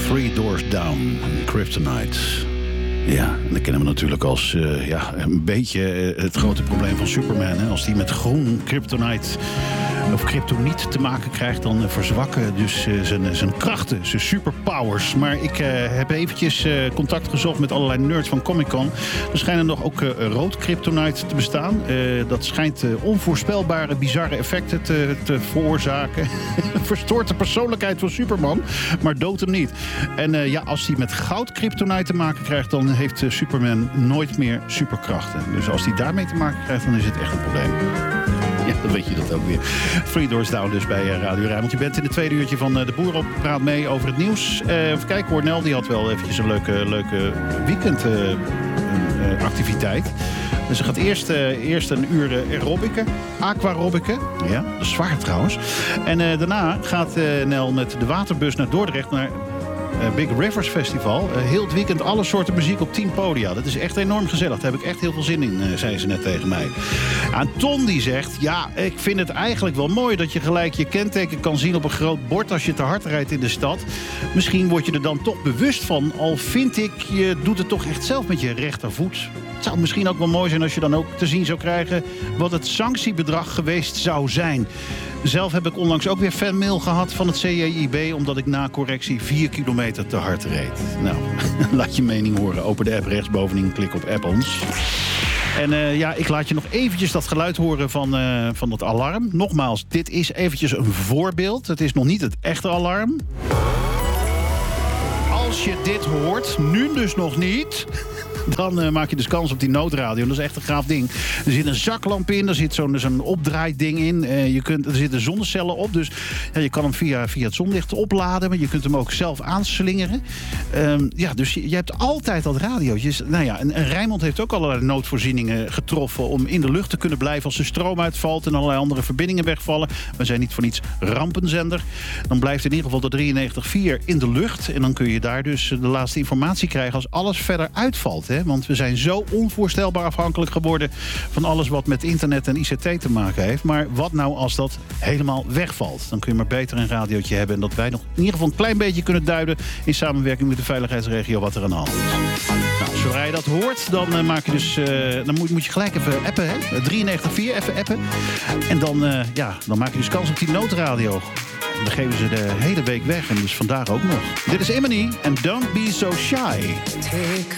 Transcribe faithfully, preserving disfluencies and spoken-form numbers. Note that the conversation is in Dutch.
Three Doors Down, Kryptonite. Ja, en dat kennen we natuurlijk als uh, ja, een beetje uh, het grote probleem van Superman. Hè? Als die met groen kryptonite of kryptoniet te maken krijgt, dan uh, verzwakken dus uh, zijn, zijn krachten, zijn superpowers. Maar ik uh, heb eventjes uh, contact gezocht met allerlei nerds van Comic-Con. Er schijnen nog ook uh, rood kryptonite te bestaan. Uh, dat schijnt uh, onvoorspelbare, bizarre effecten te, te veroorzaken. Verstoort de persoonlijkheid van Superman, maar doodt hem niet. En uh, ja, als hij met goud kryptonite te maken krijgt, dan heeft uh, Superman nooit meer superkrachten. Dus als hij daarmee te maken krijgt, dan is het echt een probleem. Ja, dan weet je dat ook weer. Three Doors Down dus bij uh, Radio Rijnmond. Je bent in het tweede uurtje van uh, De Boer op. Praat mee over het nieuws. Uh, even kijken, Cornel die had wel eventjes een leuke, leuke weekendactiviteit. Uh, uh, dus ze gaat eerst, uh, eerst een uur uh, aerobiken. Aquarobiken. Ja, dat is zwaar trouwens. En uh, daarna gaat uh, Nel met de waterbus naar Dordrecht naar Uh, Big Rivers Festival. Uh, heel het weekend alle soorten muziek op tien podia. Dat is echt enorm gezellig. Daar heb ik echt heel veel zin in, uh, zei ze net tegen mij. En Ton die zegt, ja, ik vind het eigenlijk wel mooi dat je gelijk je kenteken kan zien op een groot bord als je te hard rijdt in de stad. Misschien word je er dan toch bewust van. Al vind ik, je doet het toch echt zelf met je rechtervoet. Het zou misschien ook wel mooi zijn als je dan ook te zien zou krijgen wat het sanctiebedrag geweest zou zijn. Zelf heb ik onlangs ook weer fanmail gehad van het C J I B, omdat ik na correctie vier kilometer te hard reed. Nou, laat je mening horen. Open de app rechtsbovenin, klik op app ons. En uh, ja, ik laat je nog eventjes dat geluid horen van, uh, van het alarm. Nogmaals, dit is eventjes een voorbeeld. Het is nog niet het echte alarm. Als je dit hoort, nu dus nog niet, dan uh, maak je dus kans op die noodradio. Dat is echt een gaaf ding. Er zit een zaklamp in, er zit zo'n zo'n opdraaiding in. Uh, je kunt, er zitten zonnecellen op, dus ja, je kan hem via, via het zonlicht opladen. Maar je kunt hem ook zelf aanslingeren. Um, ja, dus je, je hebt altijd dat radiootje. Nou ja, en, en Rijnmond heeft ook allerlei noodvoorzieningen getroffen om in de lucht te kunnen blijven als de stroom uitvalt en allerlei andere verbindingen wegvallen. We zijn niet voor niets rampenzender. Dan blijft in ieder geval de drieënnegentig komma vier in de lucht. En dan kun je daar dus de laatste informatie krijgen als alles verder uitvalt. Hè? Want we zijn zo onvoorstelbaar afhankelijk geworden van alles wat met internet en I C T te maken heeft. Maar wat nou als dat helemaal wegvalt? Dan kun je maar beter een radiootje hebben en dat wij nog in ieder geval een klein beetje kunnen duiden in samenwerking met de veiligheidsregio wat er aan de hand is. Nou, zodra je dat hoort, dan uh, maak je dus, uh, dan moet, moet je gelijk even appen, hè? drieënnegentig komma vier, even appen. En dan, uh, ja, dan maak je dus kans op die noodradio. Dan geven ze de hele week weg en dus vandaag ook nog. Dit is Imani en Don't Be So Shy. Take